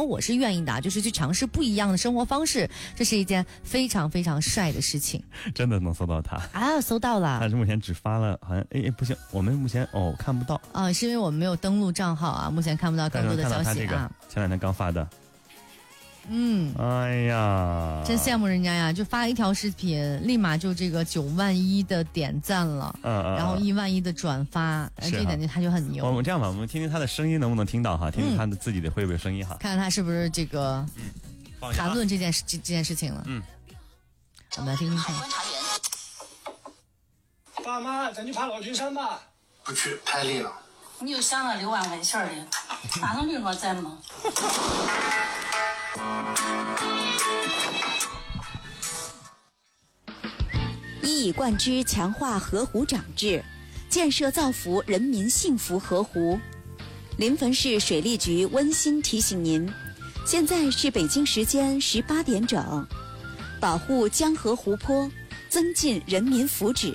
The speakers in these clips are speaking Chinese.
正我是愿意的，就是去尝试不一样的生活方式，这是一件非常非常帅的事情。 真的能搜到他啊？搜到了， 但是目前只发了，好像不行，我们目前看不到啊，是因为我们没有登录账号啊，目前看不到更多的消息啊。 前两天刚发的。哎呀， 真羡慕人家呀！就发一条视频，立马就这个9万1的点赞了，然后1万1的转发，这一点他就很牛。 我们这样吧，我们听听他的声音能不能听到哈？听听他的自己的会不会声音哈？ 看看他是不是这个谈论这件事情了。我们来听听看。 爸妈，咱去爬老君山吧。 不去，太累了。 你又想那6万块钱的，哪能领着咱吗？ 一以贯之强化河湖长治，建设造福人民幸福河湖。临汾市水利局温馨提醒您，现在是北京时间18点整，保护江河湖泊，增进人民福祉。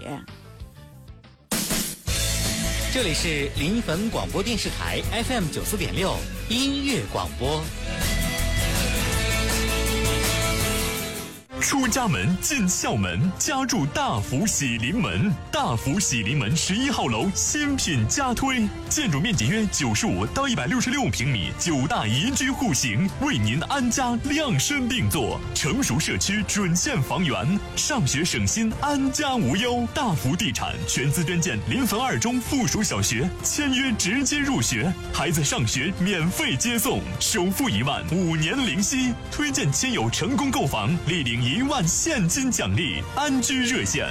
这里是临汾广播电视台 FM 94.6音乐广播。 出家门进校门，家住大福喜临门。大福喜临门11号楼新品加推，建筑面积约95到166平米，9大宜居户型，为您安家量身定做。成熟社区准线房源，上学省心，安家无忧。大福地产全资捐建临汾2中附属小学，签约直接入学，孩子上学免费接送，首付1万，5年零息。推荐亲友成功购房，立领1万现金奖励。安居热线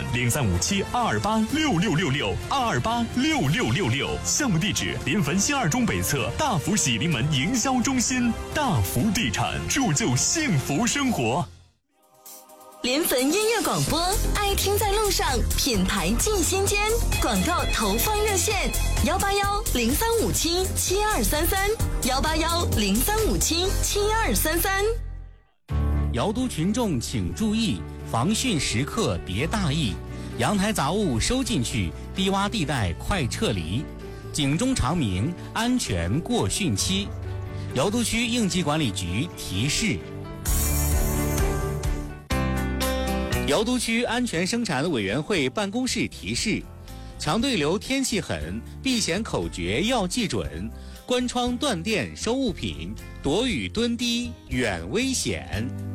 0357-228-6666，228-6666。项目地址：临汾新2中北侧大福喜临门营销中心。大福地产，铸就幸福生活。 临汾音乐广播，爱听在路上，品牌进心间。广告投放热线：181-0357-7233，181-0357-7233。 瑶都群众请注意，防汛时刻别大意，阳台杂物收进去，低洼地带快撤离，警钟长鸣，安全过汛期。瑶都区应急管理局提示。瑶都区安全生产委员会办公室提示：强对流天气狠，避险口诀要记准，关窗断电收物品，躲雨蹲低远危险。